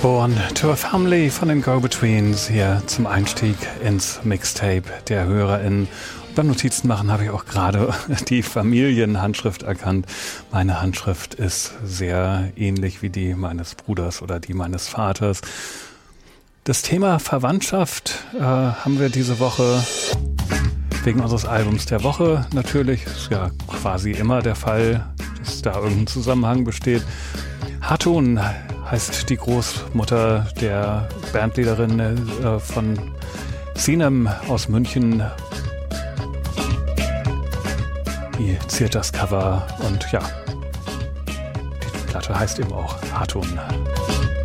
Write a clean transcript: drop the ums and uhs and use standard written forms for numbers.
Born to a Family von den Go-Betweens hier zum Einstieg ins Mixtape der HörerInnen. Beim Notizen machen habe ich auch gerade die Familienhandschrift erkannt. Meine Handschrift ist sehr ähnlich wie die meines Bruders oder die meines Vaters. Das Thema Verwandtschaft haben wir diese Woche wegen unseres Albums der Woche natürlich. Ist ja quasi immer der Fall, dass da irgendein Zusammenhang besteht. Hatun heißt die Großmutter der Bandleaderin von Sinem aus München. Die ziert das Cover und ja, die Platte heißt eben auch Hatun.